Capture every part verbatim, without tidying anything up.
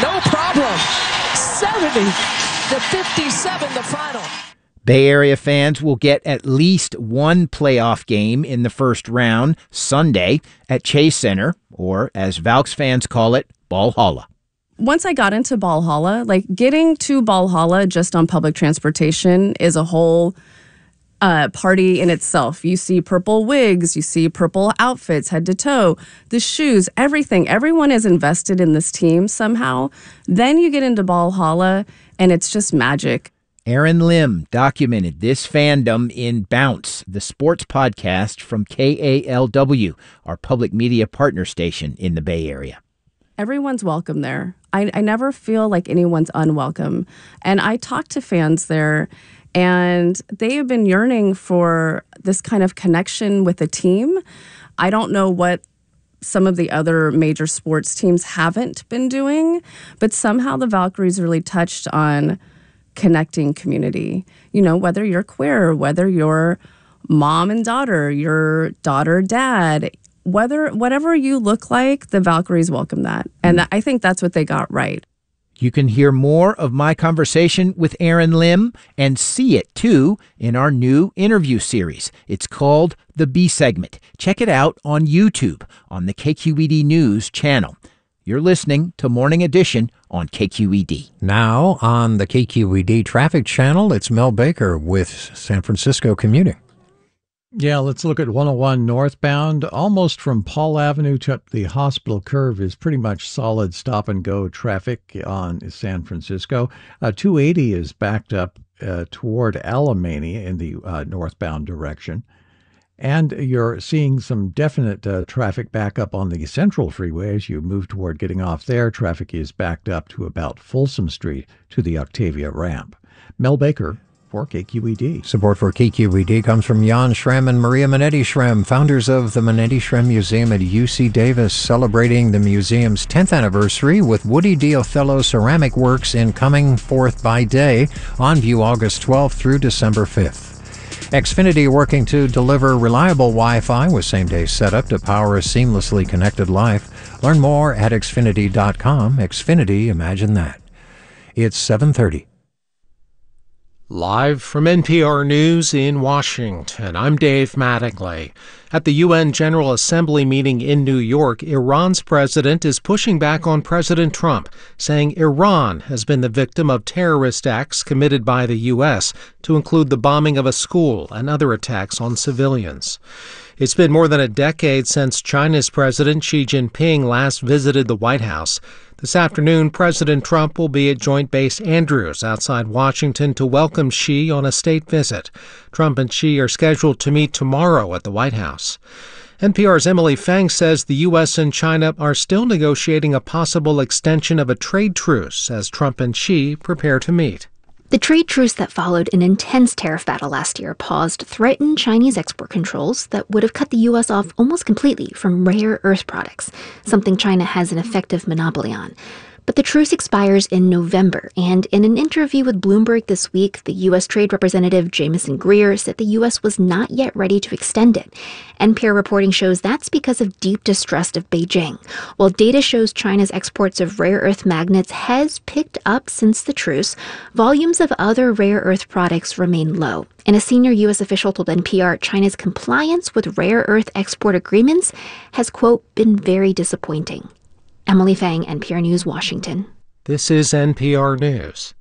no problem. seventy to fifty-seven, the final. Bay Area fans will get at least one playoff game in the first round Sunday at Chase Center, or as Valks fans call it, Valhalla. Once I got into Valhalla, like getting to Valhalla just on public transportation is a whole uh, party in itself. You see purple wigs, you see purple outfits head to toe, the shoes, everything. Everyone is invested in this team somehow. Then you get into Valhalla and it's just magic. Aaron Lim documented this fandom in Bounce, the sports podcast from K A L W, our public media partner station in the Bay Area. Everyone's welcome there. I, I never feel like anyone's unwelcome. And I talk to fans there, and they have been yearning for this kind of connection with the team. I don't know what some of the other major sports teams haven't been doing, but somehow the Valkyries really touched on connecting community. You know, whether you're queer, whether you're mom and daughter, your daughter, dad, whether whatever you look like, the Valkyries welcome that. And th- I think that's what they got right. You can hear more of my conversation with Aaron Lim and see it, too, in our new interview series. It's called The B Segment. Check it out on YouTube on the K Q E D News channel. You're listening to Morning Edition on K Q E D. Now on the K Q E D Traffic Channel, it's Mel Baker with San Francisco Commuting. Yeah, let's look at one oh one northbound. Almost from Paul Avenue to the hospital curve is pretty much solid stop-and-go traffic on San Francisco. Uh, two eighty is backed up uh, toward Alamany in the uh, northbound direction. And you're seeing some definite uh, traffic backup on the Central Freeway as you move toward getting off there. Traffic is backed up to about Folsom Street to the Octavia ramp. Mel Baker for K Q E D. Support for K Q E D comes from Jan Schrem and Maria Minetti Schrem, founders of the Minetti Schrem Museum at U C Davis, celebrating the museum's tenth anniversary with Woody D. Othello ceramic works in Coming Forth by Day, on view August twelfth through December fifth. Xfinity working to deliver reliable Wi-Fi with same-day setup to power a seamlessly connected life. Learn more at Xfinity dot com. Xfinity, imagine that. It's seven thirty. Live from N P R News in Washington, I'm Dave Mattingly. At the U N General Assembly meeting in New York, Iran's president is pushing back on President Trump, saying Iran has been the victim of terrorist acts committed by the U S, to include the bombing of a school and other attacks on civilians. It's been more than a decade since China's President Xi Jinping last visited the White House. This afternoon, President Trump will be at Joint Base Andrews outside Washington to welcome Xi on a state visit. Trump and Xi are scheduled to meet tomorrow at the White House. N P R's Emily Feng says the U S and China are still negotiating a possible extension of a trade truce as Trump and Xi prepare to meet. The trade truce that followed an intense tariff battle last year paused threatened Chinese export controls that would have cut the U S off almost completely from rare earth products, something China has an effective monopoly on. But the truce expires in November, and in an interview with Bloomberg this week, the U S Trade Representative Jamieson Greer said the U S was not yet ready to extend it. N P R reporting shows that's because of deep distrust of Beijing. While data shows China's exports of rare earth magnets has picked up since the truce, volumes of other rare earth products remain low. And a senior U S official told N P R China's compliance with rare earth export agreements has, quote, been very disappointing. Emily Feng, N P R News, Washington. This is N P R News.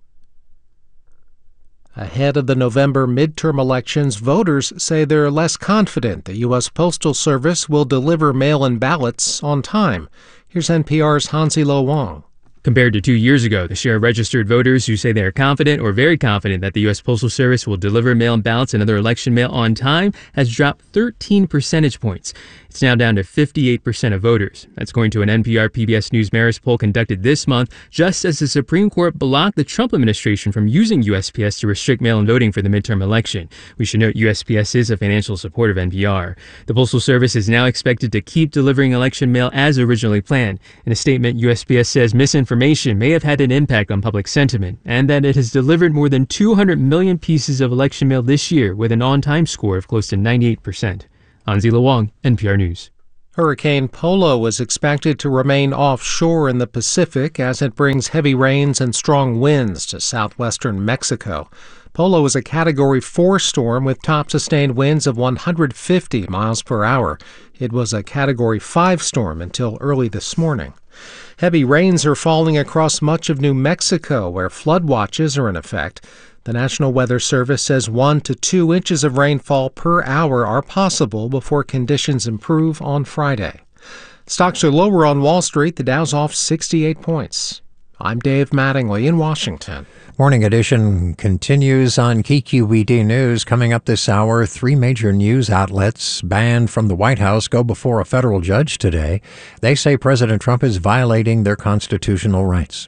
Ahead of the November midterm elections, voters say they're less confident the U S Postal Service will deliver mail-in ballots on time. Here's N P R's Hansi Lo Wang. Compared to two years ago, the share of registered voters who say they are confident or very confident that the U S Postal Service will deliver mail-in ballots and other election mail on time has dropped thirteen percentage points. It's now down to fifty-eight percent of voters. That's going to an N P R P B S News Marist poll conducted this month, just as the Supreme Court blocked the Trump administration from using U S P S to restrict mail-in voting for the midterm election. We should note U S P S is a financial supporter of N P R. The Postal Service is now expected to keep delivering election mail as originally planned. In a statement, U S P S says misinformation may have had an impact on public sentiment, and that it has delivered more than two hundred million pieces of election mail this year with an on-time score of close to ninety-eight percent. Hansi Lo Wang, N P R News. Hurricane Polo is expected to remain offshore in the Pacific as it brings heavy rains and strong winds to southwestern Mexico. Polo is a Category four storm with top sustained winds of one hundred fifty miles per hour. It was a Category five storm until early this morning. Heavy rains are falling across much of New Mexico, where flood watches are in effect. The National Weather Service says one to two inches of rainfall per hour are possible before conditions improve on Friday. Stocks are lower on Wall Street. The Dow's off sixty-eight points. I'm Dave Mattingly in Washington. Morning edition continues on K Q E D News. Coming up this hour, three major news outlets banned from the White House go before a federal judge today. They say President Trump is violating their constitutional rights.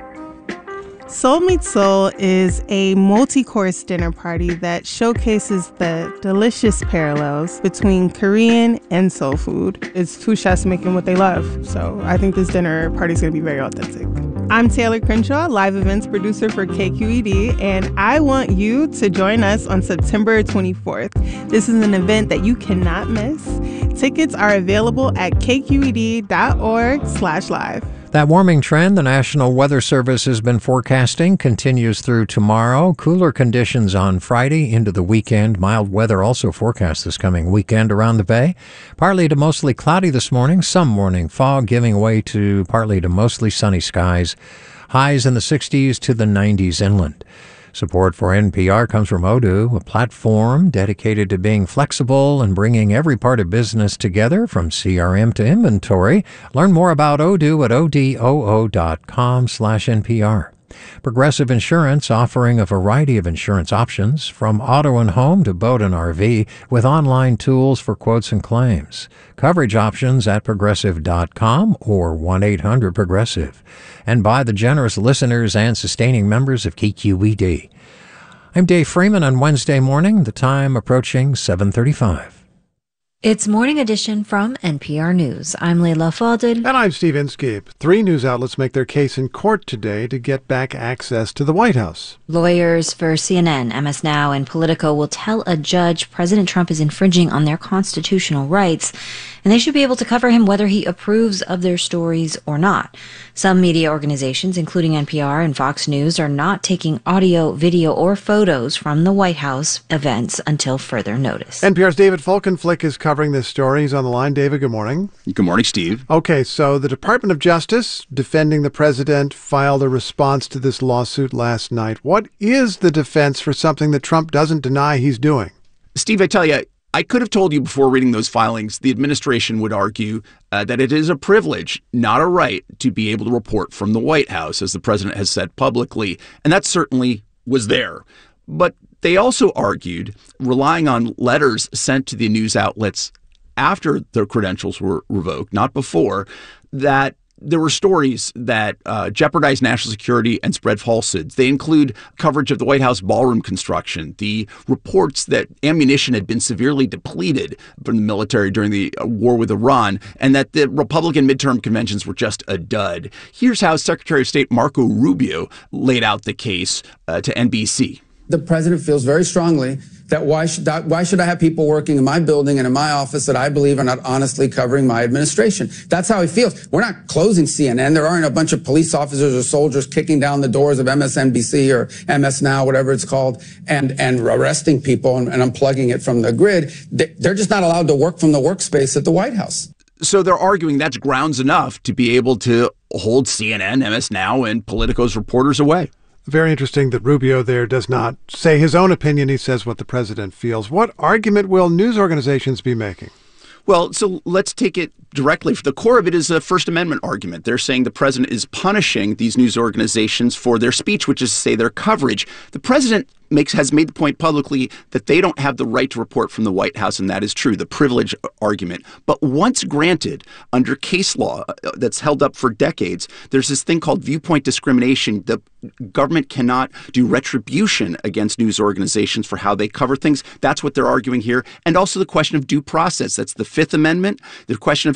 Soul Meets Soul is a multi-course dinner party that showcases the delicious parallels between Korean and soul food. It's two chefs making what they love, so I think this dinner party is going to be very authentic. I'm Taylor Crenshaw, live events producer for K Q E D, and I want you to join us on September twenty-fourth. This is an event that you cannot miss. Tickets are available at k q e d dot org slash live. That warming trend the National Weather Service has been forecasting continues through tomorrow. Cooler conditions on Friday into the weekend. Mild weather also forecast this coming weekend around the Bay. Partly to mostly cloudy this morning. Some morning fog giving way to partly to mostly sunny skies. Highs in the sixties to the nineties inland. Support for N P R comes from Odoo, a platform dedicated to being flexible and bringing every part of business together from C R M to inventory. Learn more about Odoo at odoo dot com slash N P R. Progressive Insurance offering a variety of insurance options from auto and home to boat and R V with online tools for quotes and claims. Coverage options at progressive dot com or one eight hundred progressive. And by the generous listeners and sustaining members of K Q E D. I'm Dave Freeman on Wednesday morning, the time approaching seven thirty-five. It's Morning Edition from N P R News. I'm Leila Fadel. And I'm Steve Inskeep. Three news outlets make their case in court today to get back access to the White House. Lawyers for C N N, M S Now, and Politico will tell a judge President Trump is infringing on their constitutional rights, and they should be able to cover him whether he approves of their stories or not. Some media organizations, including N P R and Fox News, are not taking audio, video, or photos from the White House events until further notice. N P R's David Folkenflik is covering this story. He's on the line. David, good morning. Good morning, Steve. Okay, so the Department of Justice, defending the president, filed a response to this lawsuit last night. What is the defense for something that Trump doesn't deny he's doing? Steve, I tell you, I could have told you before reading those filings, the administration would argue uh, that it is a privilege, not a right, to be able to report from the White House, as the president has said publicly. And that certainly was there. But they also argued, relying on letters sent to the news outlets after their credentials were revoked, not before, that there were stories that uh, jeopardized national security and spread falsehoods. They include coverage of the White House ballroom construction, the reports that ammunition had been severely depleted from the military during the war with Iran, and that the Republican midterm conventions were just a dud. Here's how Secretary of State Marco Rubio laid out the case uh, to N B C. The president feels very strongly that why should I, why should I have people working in my building and in my office that I believe are not honestly covering my administration? That's how he feels. We're not closing C N N. There aren't a bunch of police officers or soldiers kicking down the doors of M S N B C or M S Now, whatever it's called, and, and arresting people and, and unplugging it from the grid. They're just not allowed to work from the workspace at the White House. So they're arguing that's grounds enough to be able to hold C N N, M S Now, and Politico's reporters away. Very interesting that Rubio there does not say his own opinion. He says what the president feels. What argument will news organizations be making? Well, so let's take it directly. The core of it is a First Amendment argument. They're saying the president is punishing these news organizations for their speech, which is to say their coverage. The president makes has made the point publicly that they don't have the right to report from the White House, and that is true, the privilege argument. But once granted, under case law that's held up for decades, there's this thing called viewpoint discrimination. The government cannot do retribution against news organizations for how they cover things. That's what they're arguing here. And also the question of due process. That's the Fifth Amendment, the question of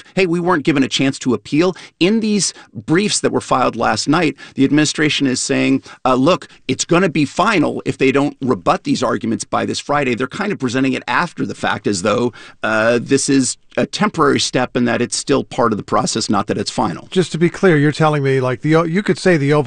hey, we weren't given a chance to appeal. In these briefs that were filed last night, the administration is saying, uh, look, it's going to be final if they don't rebut these arguments by this Friday. They're kind of presenting it after the fact as though uh, this is a temporary step and that it's still part of the process, not that it's final. Just to be clear, you're telling me like the you could say the